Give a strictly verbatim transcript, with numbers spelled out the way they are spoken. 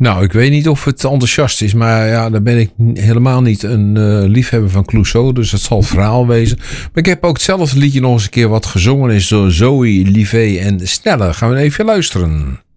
Nou, ik weet niet of het enthousiast is, maar ja, dan ben ik helemaal niet een uh, liefhebber van Clouseau, dus het zal het verhaal wezen. Maar ik heb ook hetzelfde liedje nog eens een keer wat gezongen is door Zoe, Livet en Snelle. Gaan we even luisteren.